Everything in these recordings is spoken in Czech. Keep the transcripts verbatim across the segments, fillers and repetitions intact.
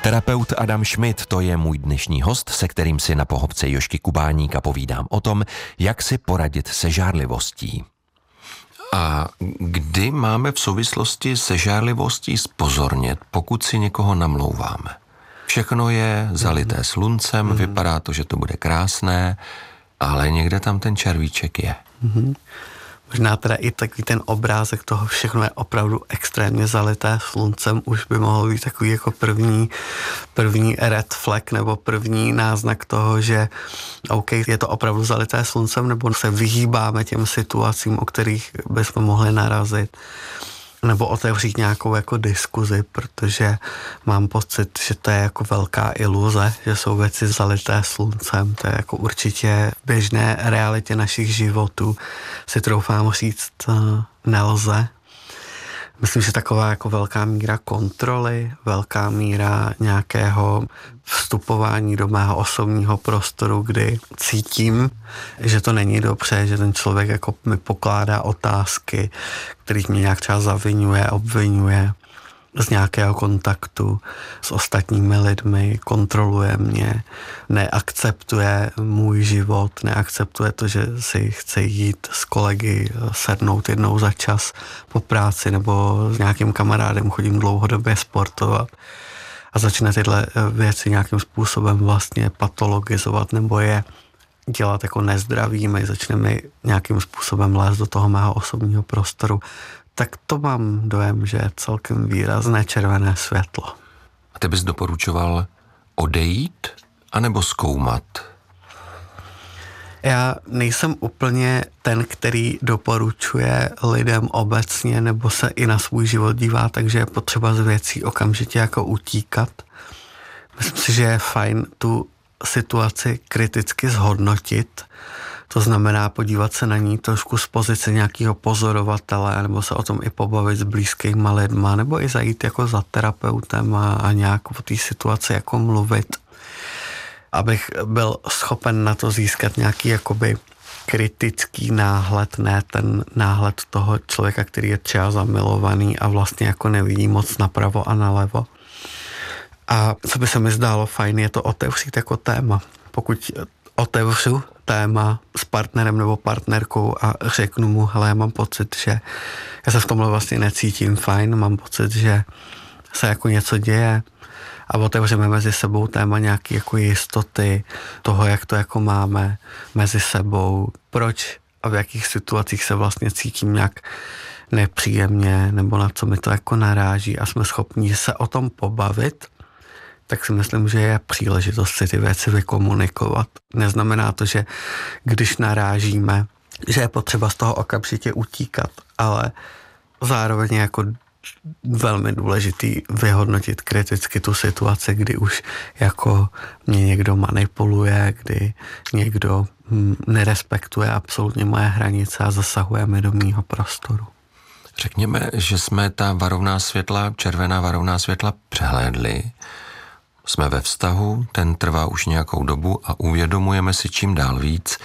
Terapeut Adam Schmidt, to je můj dnešní host, se kterým si na pohobce Jožky Kubáníka povídám o tom, jak si poradit se žárlivostí. A kdy máme v souvislosti se žárlivostí zpozornět, pokud si někoho namlouváme? Všechno je zalité sluncem, mm. vypadá to, že to bude krásné, ale někde tam ten červíček je. Mm. Možná teda i takový ten obrázek toho všechno je opravdu extrémně zalité sluncem, už by mohl být takový jako první, první red flag nebo první náznak toho, že OK, je to opravdu zalité sluncem, nebo se vyhýbáme těm situacím, o kterých bychom mohli narazit, nebo otevřít nějakou jako diskuzi, protože mám pocit, že to je jako velká iluze, že jsou věci zalité sluncem, to je jako určitě v běžné realitě našich životů, si troufám říct, nelze. Myslím, že taková jako velká míra kontroly, velká míra nějakého vstupování do mého osobního prostoru, kdy cítím, že to není dobře, že ten člověk jako mi pokládá otázky, kterých mě nějak třeba zaviňuje, obvinuje z nějakého kontaktu s ostatními lidmi, kontroluje mě, neakceptuje můj život, neakceptuje to, že si chci jít s kolegy sednout jednou za čas po práci nebo s nějakým kamarádem chodím dlouhodobě sportovat a začne tyhle věci nějakým způsobem vlastně patologizovat nebo je dělat jako nezdravými, začne mi nějakým způsobem lézt do toho mého osobního prostoru, tak to mám dojem, že je celkem výrazné červené světlo. A ty bys doporučoval odejít anebo zkoumat? Já nejsem úplně ten, který doporučuje lidem obecně nebo se i na svůj život dívá, takže je potřeba z věcí okamžitě jako utíkat. Myslím si, že je fajn tu situaci kriticky zhodnotit, to znamená podívat se na ní trošku z pozice nějakého pozorovatele, nebo se o tom i pobavit s blízkýma lidma, nebo i zajít jako za terapeutem a, a nějak o té situaci jako mluvit, abych byl schopen na to získat nějaký jakoby kritický náhled, ne ten náhled toho člověka, který je třeba zamilovaný a vlastně jako nevidí moc napravo a nalevo. A co by se mi zdálo fajn, je to otevřít jako téma. Pokud otevřu téma s partnerem nebo partnerkou a řeknu mu, hele, já mám pocit, že já se v tomhle vlastně necítím fajn, mám pocit, že se jako něco děje a otevřeme mezi sebou téma nějaké jako jistoty toho, jak to jako máme mezi sebou, proč a v jakých situacích se vlastně cítím nějak nepříjemně nebo na co mi to jako naráží a jsme schopni se o tom pobavit, tak si myslím, že je příležitost si ty věci vykomunikovat. Neznamená to, že když narážíme, že je potřeba z toho okamžitě utíkat, ale zároveň je jako velmi důležitý vyhodnotit kriticky tu situaci, kdy už jako mě někdo manipuluje, kdy někdo nerespektuje absolutně moje hranice a zasahuje mi do mýho prostoru. Řekněme, že jsme ta varovná světla, červená varovná světla přehlédli. Jsme ve vztahu, ten trvá už nějakou dobu a uvědomujeme si čím dál víc,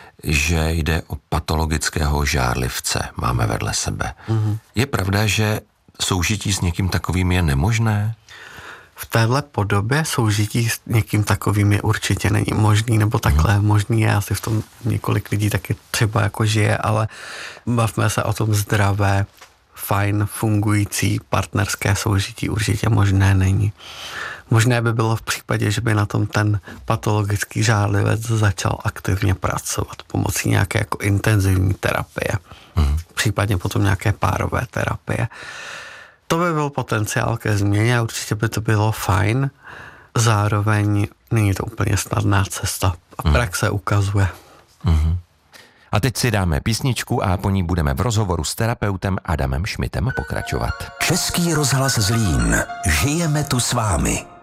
že jde o patologického žárlivce, máme vedle sebe. Mm-hmm. Je pravda, že soužití s někým takovým je nemožné? V téhle podobě soužití s někým takovým je určitě není možný, nebo takhle mm. možný je, asi v tom několik lidí taky třeba jako žije, ale bavme se o tom zdravé, fajn, fungující partnerské soužití určitě možné není. Možné by bylo v případě, že by na tom ten patologický žárlivec začal aktivně pracovat pomocí nějaké jako intenzivní terapie, mm. případně potom nějaké párové terapie. To by byl potenciál ke změně a určitě by to bylo fajn. Zároveň není to úplně snadná cesta a praxe ukazuje. Mm. A teď si dáme písničku a po ní budeme v rozhovoru s terapeutem Adamem Schmidtem pokračovat. Český rozhlas Zlín. Žijeme tu s vámi.